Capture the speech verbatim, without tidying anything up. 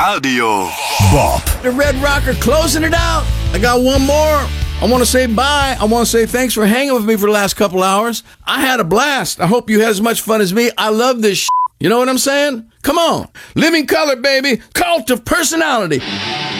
Radio. Bop. The Red Rocker closing it out. I got one more. I want to say bye. I want to say thanks for hanging with me for the last couple hours. I had a blast. I hope you had as much fun as me. I love this shit. You know what I'm saying? Come on. Living Color, baby. Cult of Personality.